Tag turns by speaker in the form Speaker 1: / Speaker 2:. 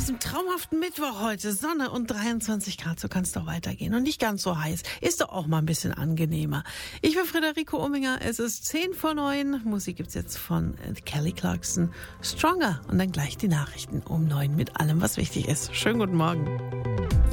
Speaker 1: diesem traumhaften Mittwoch heute. Sonne und 23 Grad, so kann es doch weitergehen. Und nicht ganz so heiß. Ist doch auch mal ein bisschen angenehmer. Ich bin Friederike Ominger. Es ist 8:50. Musik gibt's jetzt von Kelly Clarkson. Stronger. Und dann gleich die Nachrichten um 9 mit allem, was wichtig ist. Schönen guten Morgen.